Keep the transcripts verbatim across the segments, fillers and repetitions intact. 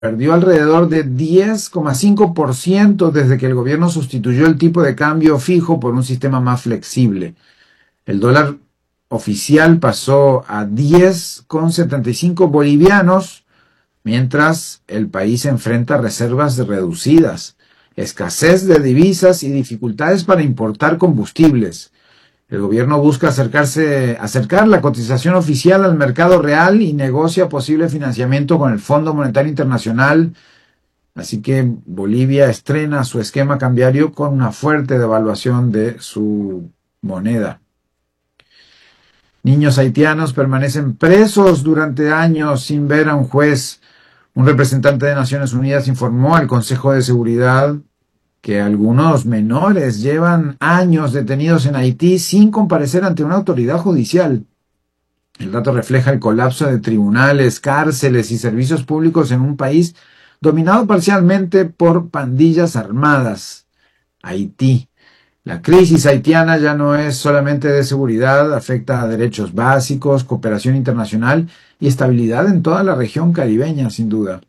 perdió alrededor de diez coma cinco por ciento desde que el gobierno sustituyó el tipo de cambio fijo por un sistema más flexible. El dólar oficial pasó a diez coma setenta y cinco bolivianos, mientras el país enfrenta reservas reducidas, escasez de divisas y dificultades para importar combustibles. El gobierno busca acercarse, acercar la cotización oficial al mercado real y negocia posible financiamiento con el Fondo Monetario Internacional. Así que Bolivia estrena su esquema cambiario con una fuerte devaluación de su moneda. Niños haitianos permanecen presos durante años sin ver a un juez. Un representante de Naciones Unidas informó al Consejo de Seguridad que algunos menores llevan años detenidos en Haití sin comparecer ante una autoridad judicial. El dato refleja el colapso de tribunales, cárceles y servicios públicos en un país dominado parcialmente por pandillas armadas. Haití. La crisis haitiana ya no es solamente de seguridad, afecta a derechos básicos, cooperación internacional y estabilidad en toda la región caribeña, sin duda.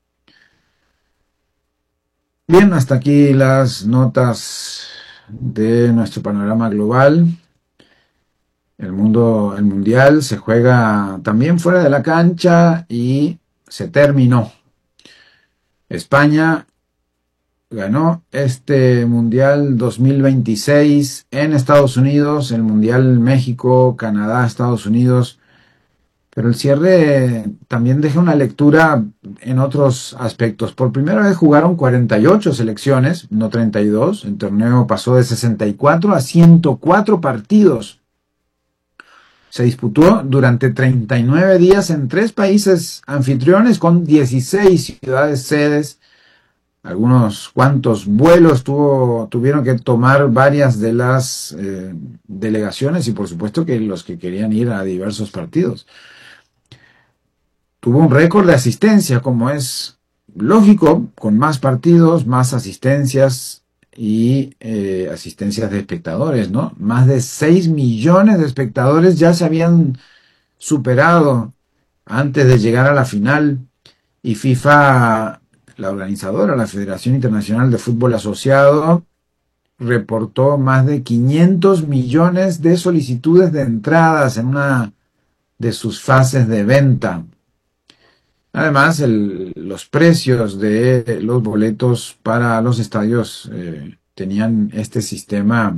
Bien, hasta aquí las notas de nuestro panorama global. El mundo, el mundial se juega también fuera de la cancha y se terminó. España ganó este Mundial dos mil veintiséis en Estados Unidos, el Mundial México, Canadá, Estados Unidos. Pero el cierre también deja una lectura en otros aspectos. Por primera vez jugaron cuarenta y ocho selecciones, no treinta y dos. El torneo pasó de sesenta y cuatro a ciento cuatro partidos. Se disputó durante treinta y nueve días en tres países anfitriones con dieciséis ciudades sedes. Algunos cuantos vuelos tuvo, tuvieron que tomar varias de las eh, delegaciones y por supuesto que los que querían ir a diversos partidos. Tuvo un récord de asistencia, como es lógico, con más partidos, más asistencias y eh, asistencias de espectadores, ¿no? Más de seis millones de espectadores ya se habían superado antes de llegar a la final y FIFA, la organizadora, la Federación Internacional de Fútbol Asociado, reportó más de quinientos millones de solicitudes de entradas en una de sus fases de venta. Además, el, los precios de los boletos para los estadios eh, tenían este sistema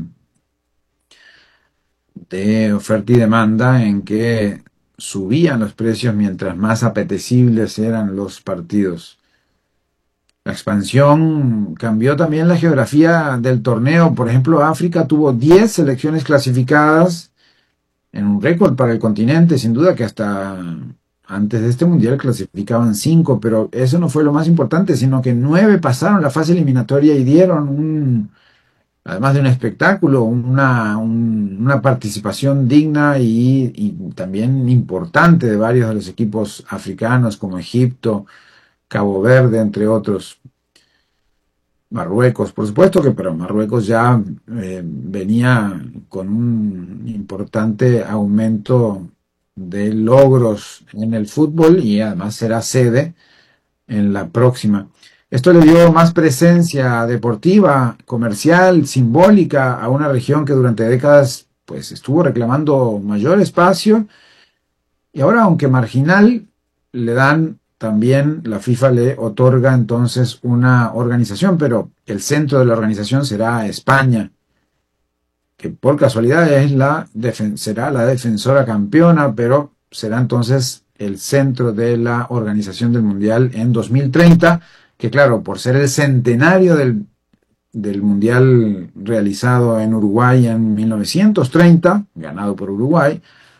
de oferta y demanda en que subían los precios mientras más apetecibles eran los partidos. La expansión cambió también la geografía del torneo. Por ejemplo, África tuvo diez selecciones clasificadas en un récord para el continente, sin duda que hasta antes de este mundial clasificaban cinco, pero eso no fue lo más importante, sino que nueve pasaron la fase eliminatoria y dieron un, además de un espectáculo, una, un, una participación digna y, y también importante de varios de los equipos africanos como Egipto, Cabo Verde, entre otros. Marruecos, por supuesto que, pero Marruecos ya eh, venía con un importante aumento de logros en el fútbol y además será sede en la próxima. Esto le dio más presencia deportiva, comercial, simbólica a una región que durante décadas pues estuvo reclamando mayor espacio y ahora, aunque marginal, le dan también, la FIFA le otorga entonces una organización, pero el centro de la organización será España, que por casualidad es la será la defensora campeona, pero será entonces el centro de la organización del Mundial en dos mil treinta, que claro, por ser el centenario del, del Mundial realizado en Uruguay en mil novecientos treinta, ganado por Uruguay,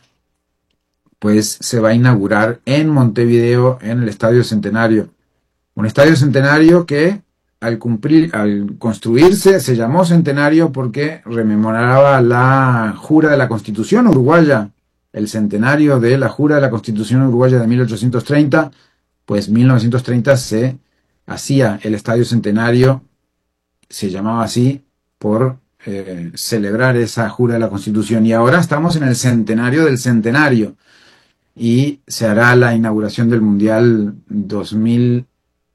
pues se va a inaugurar en Montevideo, en el Estadio Centenario. Un Estadio Centenario que al cumplir, al construirse, se llamó Centenario porque rememoraba la jura de la Constitución uruguaya, el centenario de la jura de la Constitución uruguaya de mil ochocientos treinta, pues mil novecientos treinta se hacía el Estadio Centenario, se llamaba así por eh, celebrar esa jura de la Constitución, y ahora estamos en el centenario del centenario, y se hará la inauguración del Mundial dos mil